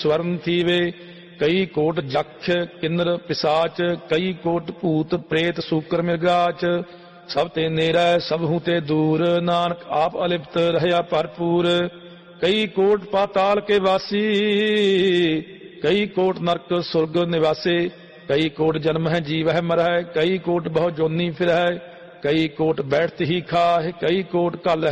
स्वर्ण थीवे। कई कोट जक्ष किन्नर पिसाच, कई कोट भूत प्रेत सूकर मृगाच। सब ते नेरै सबहू ते दूर, नानक आप अलिप्त रहया भरपूर। कई कोट पाताल के वासी, कई कोट नरक सुरग निवासे। कई कोट जन्म है जीव है मरै, कई कोट बहु जोनी फिरै। कई कोट बैठत ही खाह, कई कोट कल